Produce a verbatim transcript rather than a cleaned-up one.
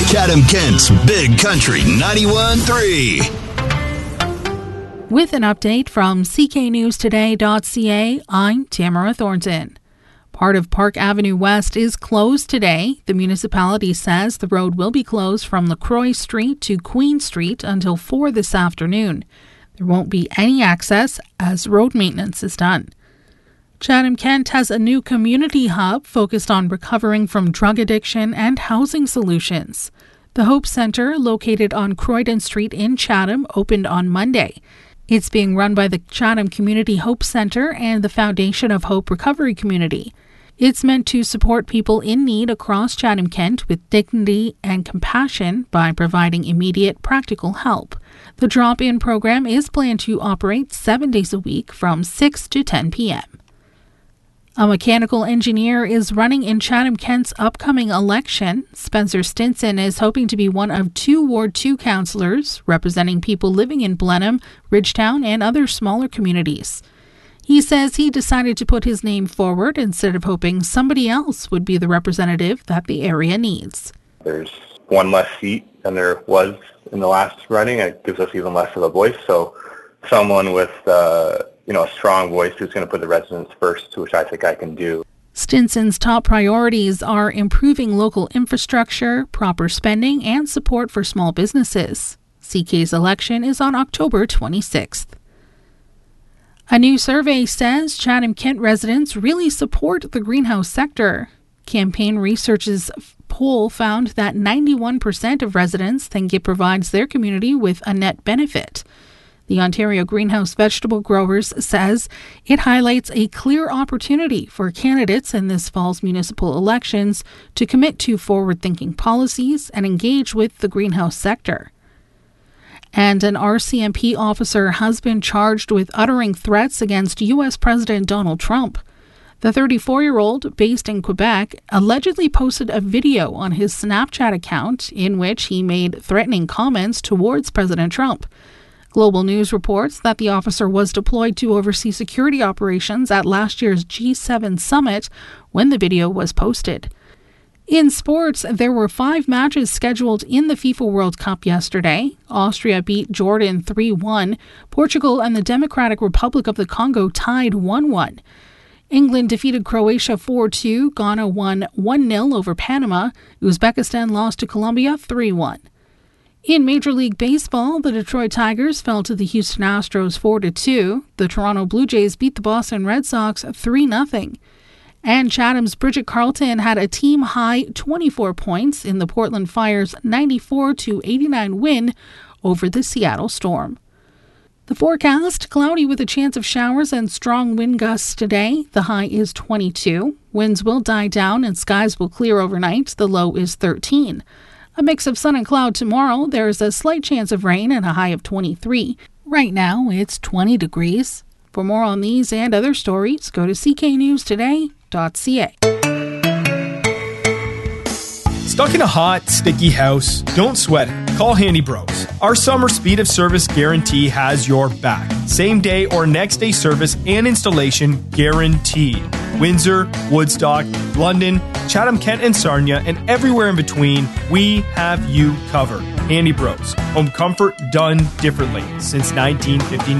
Chatham-Kent's Big Country ninety-one point three. With an update from C K News Today dot C A, I'm Tamara Thornton. Part of Park Avenue West is closed today. The municipality says the road will be closed from LaCroix Street to Queen Street until four this afternoon. There won't be any access as road maintenance is done. Chatham-Kent has a new community hub focused on recovering from drug addiction and housing solutions. The Hope Centre, located on Croydon Street in Chatham, opened on Monday. It's being run by the Chatham Community Hope Centre and the Foundation of Hope Recovery Community. It's meant to support people in need across Chatham-Kent with dignity and compassion by providing immediate practical help. The drop-in program is planned to operate seven days a week from six to ten p.m. A mechanical engineer is running in Chatham-Kent's upcoming election. Spencer Stinson is hoping to be one of two Ward two councillors representing people living in Blenheim, Ridgetown, and other smaller communities. He says he decided to put his name forward instead of hoping somebody else would be the representative that the area needs. There's one less seat than there was in the last running. It gives us even less of a voice. So someone with uh, you know, a strong voice who's going to put the residents first, which I think I can do. Stinson's top priorities are improving local infrastructure, proper spending, and support for small businesses. C K's election is on October twenty-sixth. A new survey says Chatham-Kent residents really support the greenhouse sector. Campaign Research's poll found that ninety-one percent of residents think it provides their community with a net benefit. The Ontario Greenhouse Vegetable Growers says it highlights a clear opportunity for candidates in this fall's municipal elections to commit to forward-thinking policies and engage with the greenhouse sector. And an R C M P officer has been charged with uttering threats against U S President Donald Trump. The thirty-four-year-old, based in Quebec, allegedly posted a video on his Snapchat account in which he made threatening comments towards President Trump. Global News reports that the officer was deployed to oversee security operations at last year's G seven summit when the video was posted. In sports, there were five matches scheduled in the FIFA World Cup yesterday. Austria beat Jordan three one. Portugal and the Democratic Republic of the Congo tied one one. England defeated Croatia four two. Ghana won one nil over Panama. Uzbekistan lost to Colombia three one. In Major League Baseball, the Detroit Tigers fell to the Houston Astros four to two. The Toronto Blue Jays beat the Boston Red Sox three nothing. And Chatham's Bridget Carlton had a team-high twenty-four points in the Portland Fire's ninety-four to eighty-nine win over the Seattle Storm. The forecast, cloudy with a chance of showers and strong wind gusts today. The high is twenty-two. Winds will die down and skies will clear overnight. The low is thirteen. A mix of sun and cloud tomorrow. There is a slight chance of rain and a high of twenty-three. Right now, it's twenty degrees. For more on these and other stories, go to C K News Today dot C A. Stuck in a hot, sticky house? Don't sweat it. Call Handy Bros. Our summer speed of service guarantee has your back. Same day or next day service and installation guaranteed. Windsor, Woodstock, London, Chatham-Kent and Sarnia, and everywhere in between, we have you covered. Handy Bros. Home comfort done differently since nineteen fifty-nine.